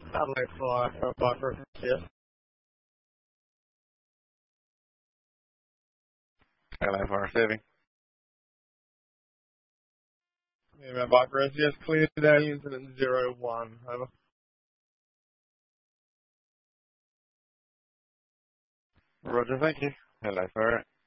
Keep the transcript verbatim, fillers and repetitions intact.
Satellite fly, uh, Viper, yes. Hello, fire receiving. Yeah, Viper, yes, clear today, incident zero one, over. Roger, thank you. Hello, fire.